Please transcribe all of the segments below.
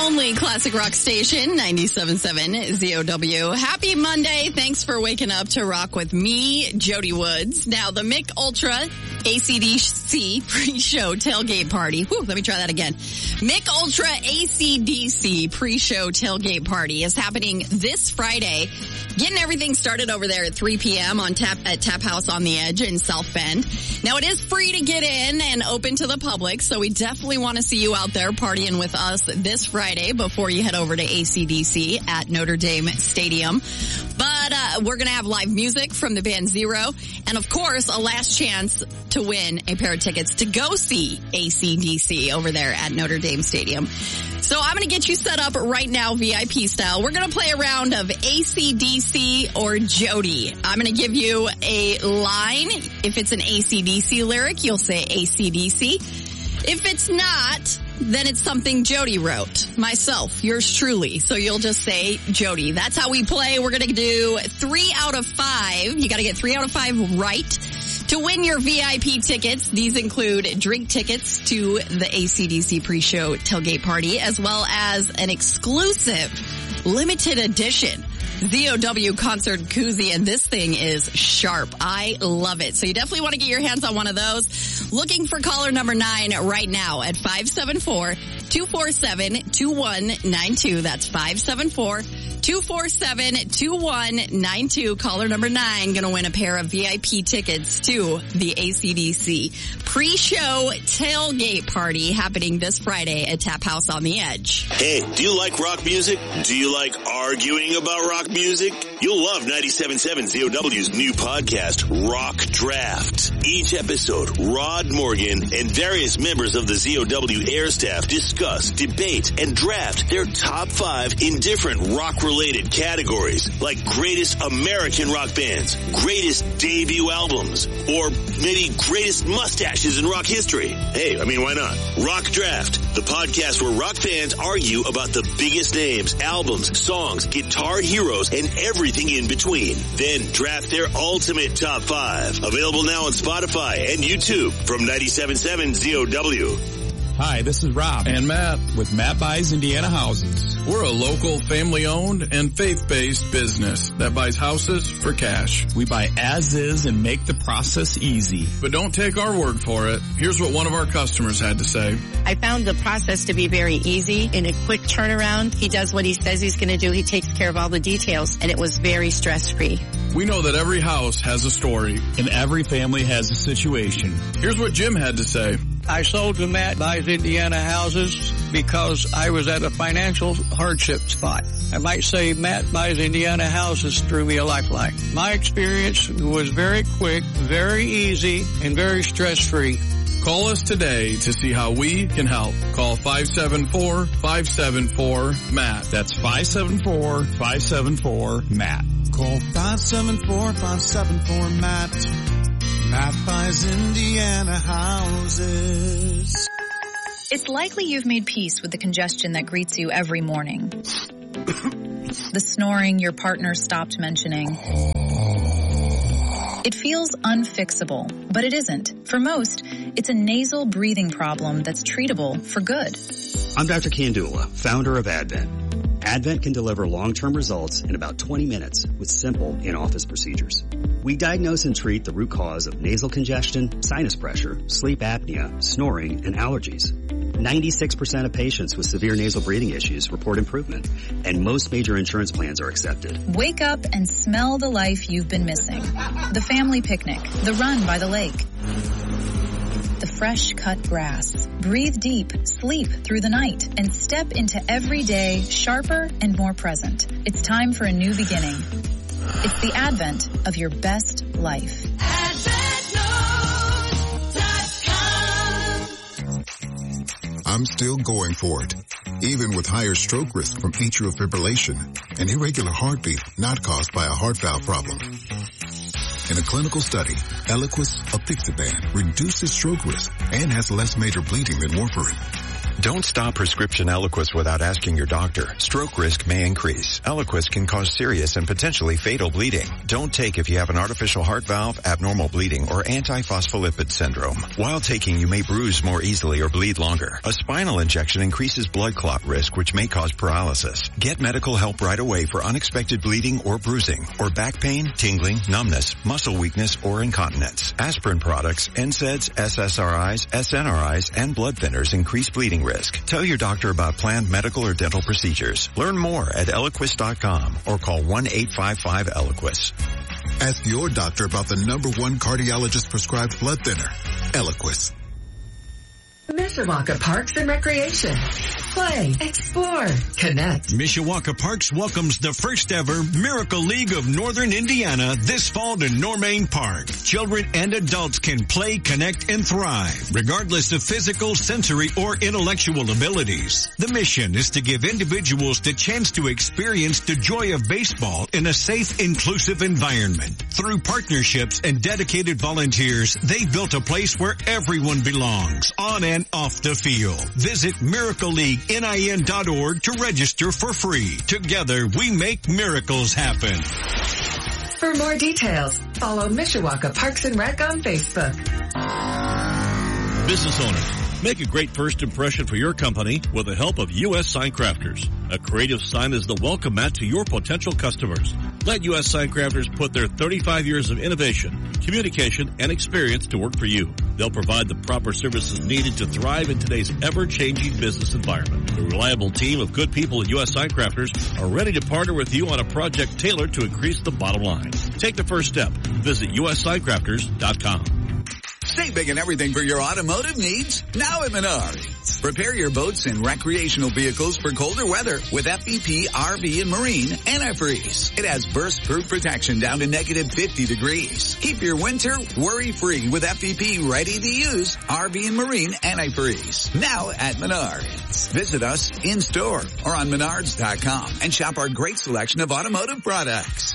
only classic rock station, 97.7 ZOW. Happy Monday. Thanks for waking up to rock with me, Jody Woods. Now, the Mick Ultra AC/DC pre-show tailgate party. Let me try that again. Mick Ultra AC/DC pre-show tailgate party is happening this Friday. Getting everything started over there at 3 p.m. at Tap House on the Edge in South Bend. Now, it is free to get in and open to the public, so we definitely want to see you out there partying with us this Friday before you head over to AC/DC at Notre Dame Stadium. But we're going to have live music from the band Zero, and of course, a last chance to win a pair of tickets to go see AC/DC over there at Notre Dame Stadium. So I'm going to get you set up right now, VIP style. We're going to play a round of AC/DC or Jody. I'm going to give you a line. If it's an AC/DC lyric, you'll say AC/DC. If it's not, then it's something Jody wrote. Myself, yours truly. So you'll just say Jody. That's how we play. We're going to do 3 out of 5. You got to get 3 out of 5 right to win your VIP tickets. These include drink tickets to the AC/DC pre-show tailgate party, as well as an exclusive limited edition ZOW concert koozie, and this thing is sharp. I love it. So you definitely want to get your hands on one of those. Looking for caller number 9 right now at 574-247-2192. That's 574-247-2192. Caller number 9 going to win a pair of VIP tickets to the AC/DC pre-show tailgate party happening this Friday at Tap House on the Edge. Hey, do you like rock music? Do you like arguing about rock music? You'll love 97.7 ZOW's new podcast, Rock Draft. Each episode, Rod Morgan and various members of the ZOW air staff discuss, debate, and draft their top 5 in different rock-related categories, like greatest American rock bands, greatest debut albums, or maybe greatest mustaches in rock history. Hey, why not? Rock Draft, the podcast where rock fans argue about the biggest names, albums, songs, guitar heroes, and everything in between. Then draft their ultimate top 5. Available now on Spotify and YouTube from 97.7 ZOW. Hi, this is Rob and Matt with Matt Buys Indiana Houses. We're a local, family-owned, and faith-based business that buys houses for cash. We buy as is and make the process easy. But don't take our word for it. Here's what one of our customers had to say. I found the process to be very easy. In a quick turnaround, he does what he says he's going to do. He takes care of all the details, and it was very stress-free. We know that every house has a story. And every family has a situation. Here's what Jim had to say. I sold to Matt Buys Indiana Houses because I was at a financial hardship spot. I might say Matt Buys Indiana Houses threw me a lifeline. My experience was very quick, very easy, and very stress-free. Call us today to see how we can help. Call 574-574-MATT. That's 574-574-MATT. Call 574-574-MATT. Matt Buys Indiana Houses. It's likely you've made peace with the congestion that greets you every morning. The snoring your partner stopped mentioning. It feels unfixable, but it isn't. For most, it's a nasal breathing problem that's treatable for good. I'm Dr. Kandula, founder of Advent. Advent can deliver long-term results in about 20 minutes with simple in-office procedures. We diagnose and treat the root cause of nasal congestion, sinus pressure, sleep apnea, snoring, and allergies. 96% of patients with severe nasal breathing issues report improvement, and most major insurance plans are accepted. Wake up and smell the life you've been missing. The family picnic, the run by the lake, the fresh cut grass. Breathe deep, sleep through the night, and step into every day sharper and more present. It's time for a new beginning. It's the advent of your best life. I'm still going for it, even with higher stroke risk from atrial fibrillation and irregular heartbeat not caused by a heart valve problem. In a clinical study, Eliquis apixaban reduces stroke risk and has less major bleeding than warfarin. Don't stop prescription Eliquis without asking your doctor. Stroke risk may increase. Eliquis can cause serious and potentially fatal bleeding. Don't take if you have an artificial heart valve, abnormal bleeding, or antiphospholipid syndrome. While taking, you may bruise more easily or bleed longer. A spinal injection increases blood clot risk, which may cause paralysis. Get medical help right away for unexpected bleeding or bruising, or back pain, tingling, numbness, muscle weakness, or incontinence. Aspirin products, NSAIDs, SSRIs, SNRIs, and blood thinners increase bleeding risk. Tell your doctor about planned medical or dental procedures. Learn more at Eliquis.com or call 1-855-ELIQUIS. Ask your doctor about the #1 cardiologist prescribed blood thinner, Eliquis. Mishawaka Parks and Recreation. Play, explore, connect. Mishawaka Parks welcomes the first ever Miracle League of Northern Indiana this fall to Normain Park. Children and adults can play, connect, and thrive, regardless of physical, sensory, or intellectual abilities. The mission is to give individuals the chance to experience the joy of baseball in a safe, inclusive environment. Through partnerships and dedicated volunteers, they've built a place where everyone belongs, on and off the field. Visit miracleleaguenin.org to register for free. Together, we make miracles happen. For more details, follow Mishawaka Parks and Rec on Facebook. Business owners, make a great first impression for your company with the help of U.S. Sign Crafters. A creative sign is the welcome mat to your potential customers. Let U.S. Sign Crafters put their 35 years of innovation, communication, and experience to work for you. They'll provide the proper services needed to thrive in today's ever-changing business environment. A reliable team of good people at U.S. Sign Crafters are ready to partner with you on a project tailored to increase the bottom line. Take the first step. Visit USSignCrafters.com. Save big and everything for your automotive needs now at Menards. Prepare your boats and recreational vehicles for colder weather with FVP RV and Marine Antifreeze. It has burst-proof protection down to -50 degrees. Keep your winter worry-free with FVP ready-to-use RV and Marine Antifreeze. Now at Menards. Visit us in-store or on Menards.com and shop our great selection of automotive products.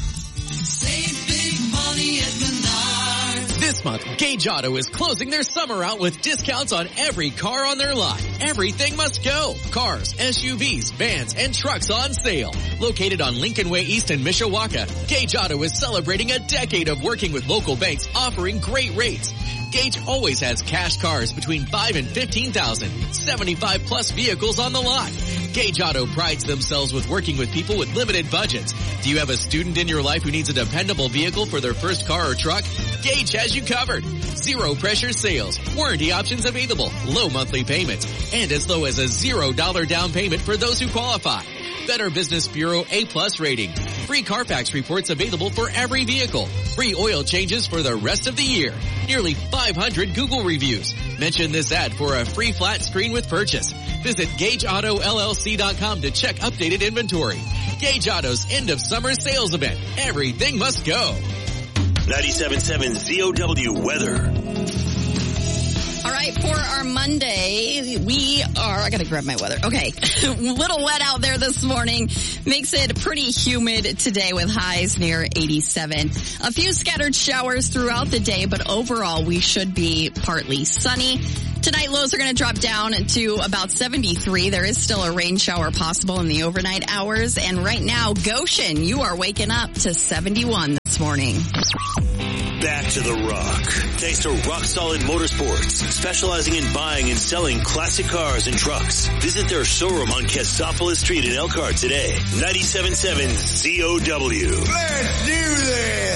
Save big money at Menards. This month, Gage Auto is closing their summer out with discounts on every car on their lot. Everything must go. Cars, SUVs, vans, and trucks on sale. Located on Lincoln Way East in Mishawaka, Gage Auto is celebrating a decade of working with local banks offering great rates. Gage always has cash cars between $5,000 and $15,000, 75 plus vehicles on the lot. Gage Auto prides themselves with working with people with limited budgets. Do you have a student in your life who needs a dependable vehicle for their first car or truck? Gage has you covered. Zero pressure sales, warranty options available, low monthly payments, and as low as a $0 down payment for those who qualify. Better Business Bureau A+ rating. Free Carfax reports available for every vehicle. Free oil changes for the rest of the year. Nearly 500 Google reviews. Mention this ad for a free flat screen with purchase. Visit GageAutoLLC.com to check updated inventory. Gage Auto's end of summer sales event. Everything must go. 97.7 ZOW weather. All right, for our Monday, I gotta grab my weather. Okay. Little wet out there this morning. Makes it pretty humid today with highs near 87. A few scattered showers throughout the day, but overall we should be partly sunny. Tonight lows are going to drop down to about 73. There is still a rain shower possible in the overnight hours. And right now, Goshen, you are waking up to 71 this morning. Back to the Rock. Thanks to Rock Solid Motorsports, specializing in buying and selling classic cars and trucks. Visit their showroom on Kestopolis Street in Elkhart today. 97.7 ZOW. Let's do this!